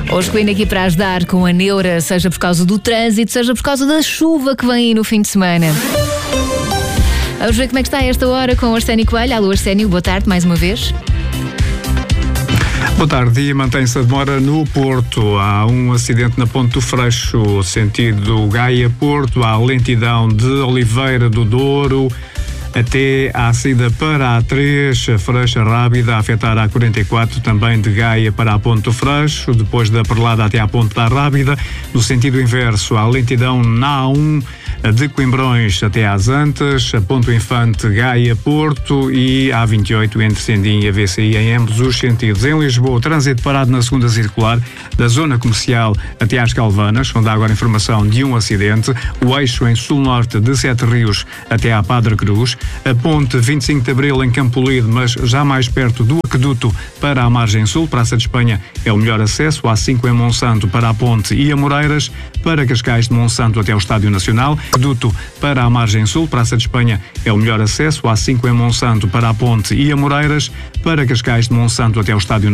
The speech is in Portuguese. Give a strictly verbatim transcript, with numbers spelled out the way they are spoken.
Hoje venho aqui para ajudar com a neura, seja por causa do trânsito, seja por causa da chuva que vem aí no fim de semana. Vamos ver como é que está esta hora com o Arsénio Coelho. Alô, Arsénio, boa tarde mais uma vez. Boa tarde, e mantém-se a demora no Porto. Há um acidente na Ponte do Freixo, sentido Gaia-Porto. Há lentidão de Oliveira do Douro até à saída para a A três, Freixo Rábida, a afetar a A quarenta e quatro, também de Gaia para a Ponte do Freixo, depois da Perlada até à Ponte da Rábida. No sentido inverso, há lentidão na A um, de Coimbrões até às Antas, a Ponto Infante, Gaia, Porto, e A vinte e oito entre Sendim e a V C I em ambos os sentidos. Em Lisboa, trânsito parado na segunda circular, da zona comercial até às Calvanas, onde há agora informação de um acidente. O eixo em sul-norte de Sete Rios até à Padre Cruz. A ponte vinte e cinco de Abril em Campolide, mas já mais perto do aqueduto para a margem sul. Praça de Espanha é o melhor acesso. A cinco em Monsanto para a ponte e a Moreiras. Para Cascais de Monsanto até ao Estádio Nacional. Aqueduto para a margem sul. Praça de Espanha é o melhor acesso. A cinco em Monsanto para a ponte e a Moreiras. Para Cascais de Monsanto até ao Estádio